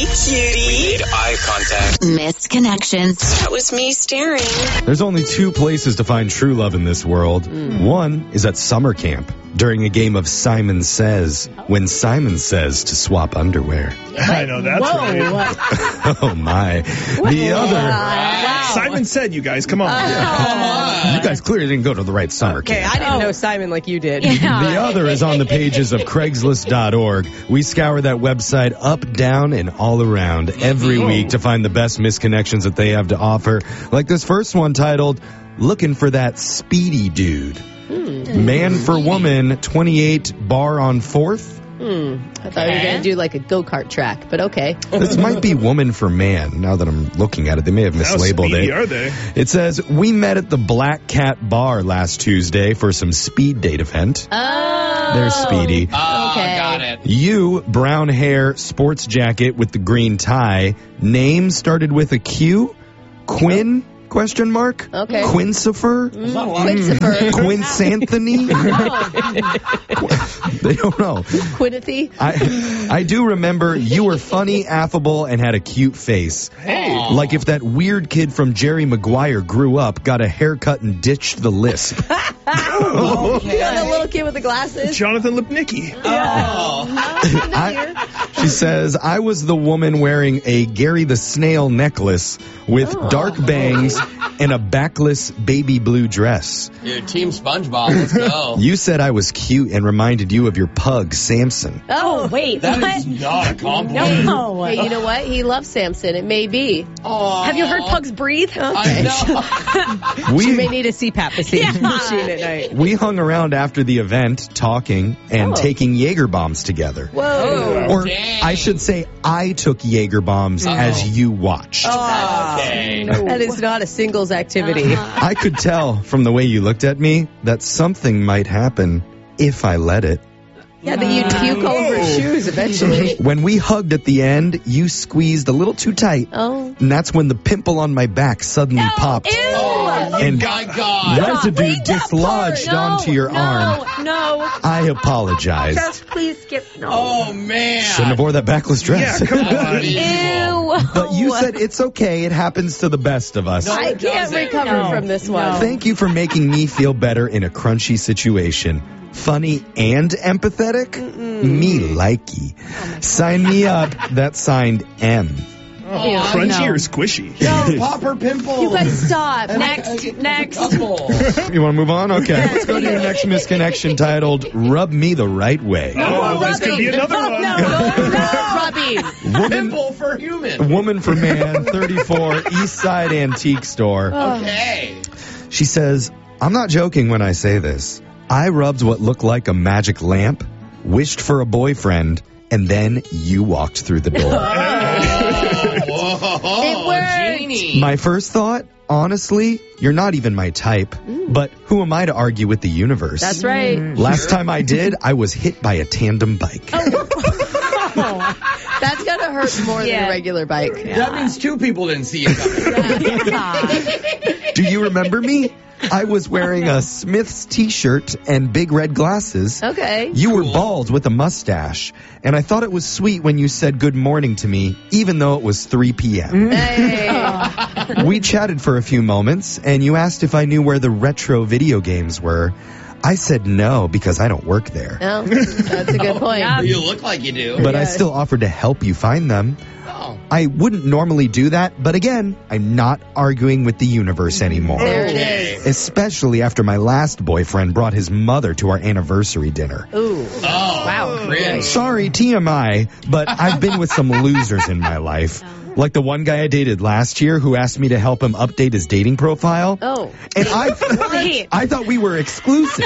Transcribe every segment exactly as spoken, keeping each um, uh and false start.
cutie. We made eye contact. Missed connections. That was me staring. There's only two places to find true love in this world. Mm. One is at summer camp during a game of Simon Says, when Simon says to swap underwear. I know, that's Whoa. right. Oh, my. The other... Wow. Simon Said, you guys, come on. Uh, You guys clearly didn't go to the right summer Okay, camp. I didn't know Simon like you did. Yeah. The other is on the pages of Craigslist dot org. We scour that website up, down, and all around every week to find the best misconnections that they have to offer. Like this first one titled, Looking for That Speedy Dude. Hmm. Man for woman, twenty-eight, bar on fourth. Hmm. I thought you were going to do like a go-kart track, but okay. This might be woman for man, now that I'm looking at it. They may have How mislabeled speedy it. are they? It says, we met at the Black Cat Bar last Tuesday for some speed date event. Oh. There's Speedy. Oh, Okay. got it. You, brown hair, sports jacket with the green tie. Name started with a Q. Quinn, question mark? Okay. Quincifer? Quinsifer. Quinsanthony? They don't know. Quinithy. I I do remember you were funny, affable, and had a cute face. Hey. Like if that weird kid from Jerry Maguire grew up, got a haircut, and ditched the lisp. Oh, you know the little kid with the glasses? Jonathan Lipnicki. Oh. I, she says, I was the woman wearing a Gary the Snail necklace with Oh. dark bangs and a backless baby blue dress. Dude, Team SpongeBob, let's go. You said I was cute and reminded you of your pug, Samson. Oh, Wait, That what? is not a compliment. No. Hey, you know what? He loves Samson. It may be. Aw. Have you heard pugs breathe? I know. You may We, need a C PAP machine Yeah. machine at night. we hung around after the event, talking and Oh. taking Jaeger bombs together. Whoa. Or Dang. I should say, I took Jaeger bombs as you watched. Okay. That is not a singles activity. I could tell from the way you looked at me that something might happen if I let it. Yeah, that you'd puke all over his shoes eventually. When we hugged at the end, you squeezed a little too tight. Oh. And that's when the pimple on my back suddenly popped. Ew. Oh, And my God. residue Read that dislodged part. onto your no, arm. No, I apologized. Just please skip. No. Oh, man. Shouldn't have wore that backless dress. Yeah, come on. Ew. But you said it's okay. It happens to the best of us. I can't recover No. from this one. Thank you for making me feel better in a crunchy situation. Funny and empathetic? Me likey. Sign me up. That's signed M. Oh, Ew, crunchy no. or squishy? No, pop her pimple. You guys stop. Next, next. Couple. You want to move on? Okay. Let's go to your next misconnection titled Rub Me the Right Way. Oh, this could be another one. Rubbing. Woman, Pimple for human. woman for man, thirty-four, East Side Antique Store. Okay. She says, I'm not joking when I say this. I rubbed what looked like a magic lamp, wished for a boyfriend, and then you walked through the door. Whoa. It worked. Genie. My first thought, honestly, you're not even my type. But who am I to argue with the universe? That's right. Last time I did, I was hit by a tandem bike. That's going to hurt more than Yeah. a regular bike. That means two people didn't see you coming. Do you remember me? I was wearing a Smith's t-shirt and big red glasses. Okay. You were bald with a mustache, and I thought it was sweet when you said good morning to me, even though it was three p.m. Hey. We chatted for a few moments, and you asked if I knew where the retro video games were. I said no, because I don't work there. No, that's a good point. Yeah. You look like you do. But I Yes. still offered to help you find them. Oh. I wouldn't normally do that, but again, I'm not arguing with the universe anymore. There it Okay. is. Especially after my last boyfriend brought his mother to our anniversary dinner. Ooh. Oh. Wow. Cringe. Sorry, T M I, but I've been with some losers in my life. Like the one guy I dated last year who asked me to help him update his dating profile. Oh. And I, Wait. I thought we were exclusive.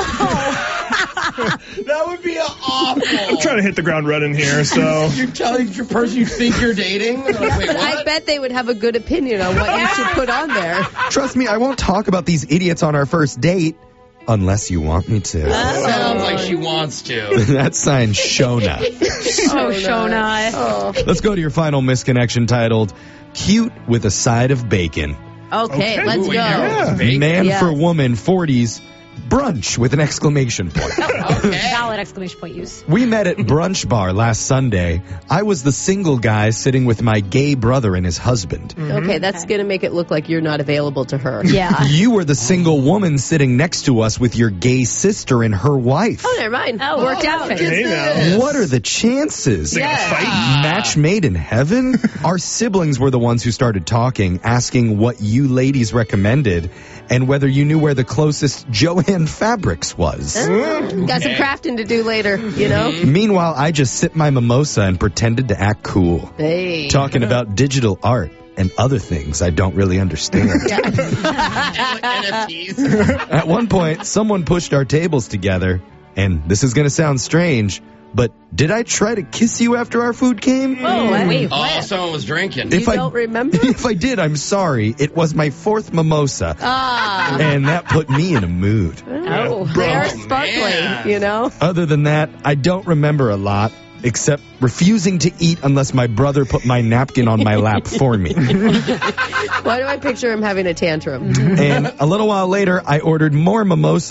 That would be awful. I'm trying to hit the ground running here, so. You're telling the person you think you're dating? Like, wait, what? I bet they would have a good opinion on what you should put on there. Trust me, I won't talk about these idiots on our first date unless you want me to. Sounds like she wants to. That's signed Shona. Oh, Shona. Oh. Let's go to your final misconnection titled Cute with a Side of Bacon. Okay, Okay. let's Ooh, go. yeah. Bacon. Man Yes. for woman, forties. brunch with an exclamation point. Valid exclamation point use. We met at Brunch Bar last Sunday. I was the single guy sitting with my gay brother and his husband. Okay, that's going to make it look like you're not available to her. Yeah. You were the single woman sitting next to us with your gay sister and her wife. Oh, never mind. Oh, worked out. Look at Hey, this. now. What are the chances? They gonna Yeah. fight? Match made in heaven? Our siblings were the ones who started talking, asking what you ladies recommended and whether you knew where the closest Joanne Fabrics was. Got some crafting to do later, you know? Meanwhile, I just sipped my mimosa and pretended to act cool, Hey. talking about digital art and other things I don't really understand. N F Ts. At one point, someone pushed our tables together, and this is going to sound strange, but did I try to kiss you after our food came? Oh, wait, Oh, what? someone was drinking. If You I don't remember? If I did, I'm sorry. It was my fourth mimosa, Ah. and that put me in a mood. Oh. They are Oh, sparkling, man. you know? Other than that, I don't remember a lot, except refusing to eat unless my brother put my napkin on my lap for me. Why do I picture him having a tantrum? And a little while later, I ordered more mimosa